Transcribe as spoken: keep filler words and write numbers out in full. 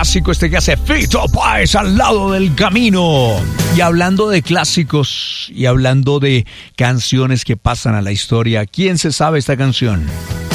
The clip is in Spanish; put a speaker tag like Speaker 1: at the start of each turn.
Speaker 1: clásico este que hace Fito Páez Al lado del camino. Y hablando de clásicos y hablando de canciones que pasan a la historia, ¿quién se sabe esta canción?